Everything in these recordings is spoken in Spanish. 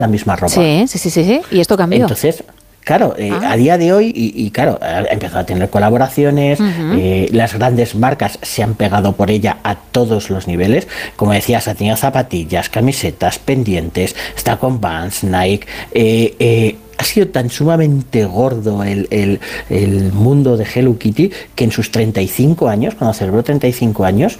la misma ropa. Sí. ¿Y esto cambió? Entonces, claro, a día de hoy, y claro, ha empezado a tener colaboraciones, las grandes marcas se han pegado por ella a todos los niveles. Como decías, ha tenido zapatillas, camisetas, pendientes, está con Vans, Nike. Ha sido tan sumamente gordo el mundo de Hello Kitty que en sus 35 años, cuando celebró 35 años,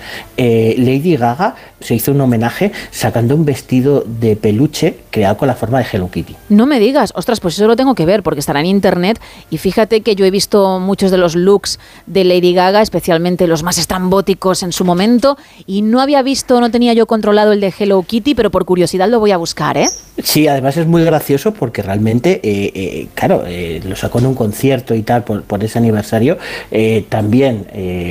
Lady Gaga se hizo un homenaje sacando un vestido de peluche creado con la forma de Hello Kitty. No me digas, ostras, pues eso lo tengo que ver porque estará en internet y fíjate que yo he visto muchos de los looks de Lady Gaga, especialmente los más estrambóticos en su momento, y no había visto, no tenía yo controlado el de Hello Kitty, pero por curiosidad lo voy a buscar, ¿eh? Sí, además es muy gracioso porque realmente claro, lo sacó en un concierto y tal por ese aniversario. También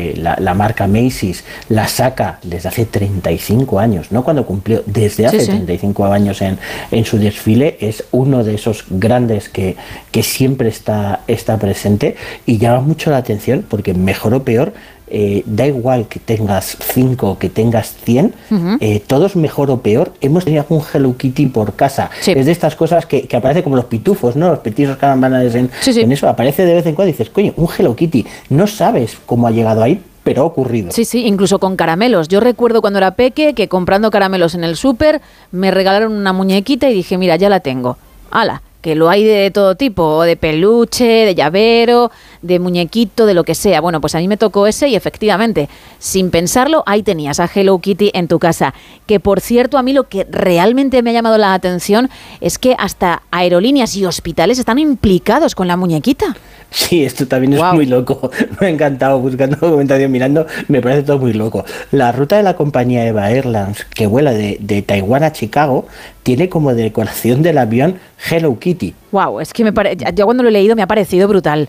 la marca Macy's la saca desde hace 35 años, no cuando cumplió, desde hace 35 años en su desfile. Es uno de esos grandes que siempre está presente y llama mucho la atención porque mejor o peor, da igual que tengas 5 o que tengas 100, todos mejor o peor hemos tenido algún Hello Kitty por casa. Es de estas cosas que aparece como los pitufos, ¿no? Los petizos carambanes en eso, aparece de vez en cuando y dices, coño, un Hello Kitty, no sabes cómo ha llegado ahí, pero ha ocurrido. Sí, incluso con caramelos. Yo recuerdo cuando era peque que comprando caramelos en el súper me regalaron una muñequita y dije, mira, ya la tengo. ¡Hala! Que lo hay de todo tipo, de peluche, de llavero, de muñequito, de lo que sea. Bueno, pues a mí me tocó ese y efectivamente, sin pensarlo, ahí tenías a Hello Kitty en tu casa. Que por cierto, a mí lo que realmente me ha llamado la atención es que hasta aerolíneas y hospitales están implicados con la muñequita. Sí, esto también es muy loco. Me ha encantado buscando documentación, mirando, me parece todo muy loco. La ruta de la compañía Eva Airlines, que vuela de Taiwán a Chicago, tiene como decoración del avión Hello Kitty. Wow, es que yo cuando lo he leído me ha parecido brutal.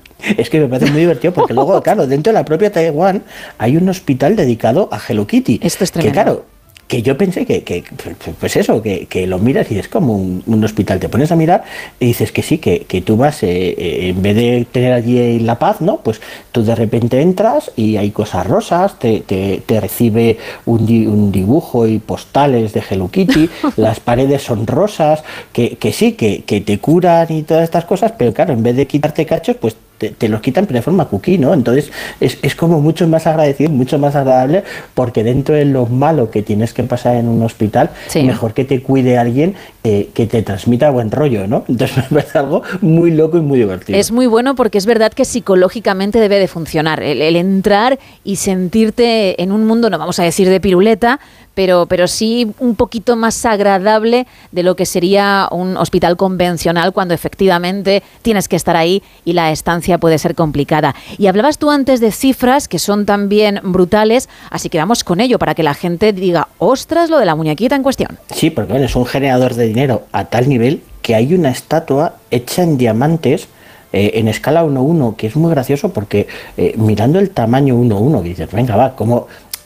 Es que me parece muy divertido porque luego, claro, dentro de la propia Taiwán hay un hospital dedicado a Hello Kitty. Esto es tremendo. Que claro, que yo pensé pues eso, que lo miras y es como un hospital. Te pones a mirar y dices que sí, que tú vas, en vez de tener allí la paz, ¿no? Pues tú de repente entras y hay cosas rosas, te recibe un dibujo y postales de Hello Kitty, las paredes son rosas, que sí, que te curan y todas estas cosas, pero claro, en vez de quitarte cachos, pues te los quitan pero de forma cookie, ¿no? Entonces es como mucho más agradecido, mucho más agradable, porque dentro de lo malo que tienes que pasar en un hospital, mejor que te cuide alguien que te transmita buen rollo, ¿no? Entonces me parece algo muy loco y muy divertido. Es muy bueno porque es verdad que psicológicamente debe de funcionar, el entrar y sentirte en un mundo, no vamos a decir de piruleta, pero sí un poquito más agradable de lo que sería un hospital convencional cuando efectivamente tienes que estar ahí y la estancia puede ser complicada. Y hablabas tú antes de cifras que son también brutales, así que vamos con ello para que la gente diga, ostras, lo de la muñequita en cuestión. Sí, porque bueno, es un generador de dinero a tal nivel que hay una estatua hecha en diamantes en escala 1:1, que es muy gracioso porque mirando el tamaño 1:1, que dices, venga, va, como...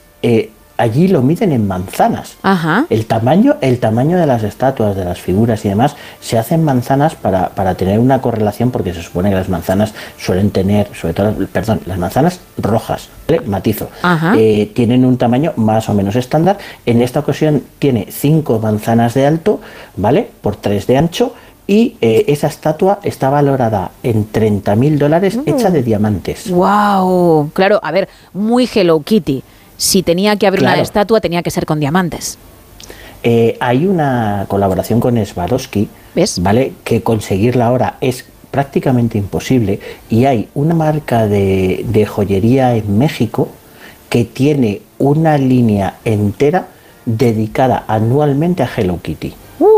allí lo miden en manzanas. Ajá. El tamaño de las estatuas, de las figuras y demás, se hace en manzanas para tener una correlación, porque se supone que las manzanas suelen tener, sobre todo, las manzanas rojas, ¿vale? Matizo. Tienen un tamaño más o menos estándar. En esta ocasión tiene 5 manzanas de alto, ¿vale? Por 3 de ancho. Y esa estatua está valorada en $30.000, hecha de diamantes. ¡Wow! Claro, a ver, muy Hello Kitty. Si tenía que haber una estatua, tenía que ser con diamantes. Hay una colaboración con Swarovski, ¿ves? ¿Vale? Que conseguirla ahora es prácticamente imposible. Y hay una marca de joyería en México que tiene una línea entera dedicada anualmente a Hello Kitty.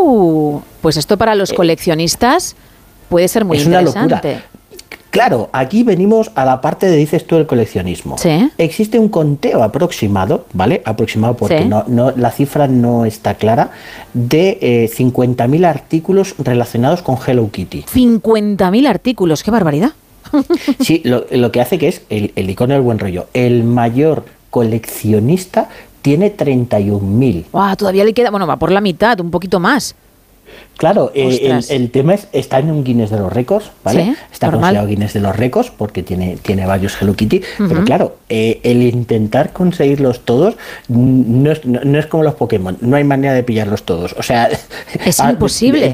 Pues esto para los coleccionistas puede ser muy interesante. Una locura. Claro, aquí venimos a la parte de, dices tú, el coleccionismo. ¿Sí? Existe un conteo aproximado, ¿vale? Aproximado porque no, la cifra no está clara, de 50.000 artículos relacionados con Hello Kitty. 50.000 artículos, ¡qué barbaridad! Sí, lo que hace que es el icono del buen rollo. El mayor coleccionista tiene 31.000. Todavía le queda, bueno, va por la mitad, un poquito más. Claro, el tema está en un Guinness de los récords, ¿vale? Sí, está normal. considerado Guinness de los récords porque tiene varios Hello Kitty, pero claro, el intentar conseguirlos todos no es como los Pokémon, no hay manera de pillarlos todos. O sea, Es imposible.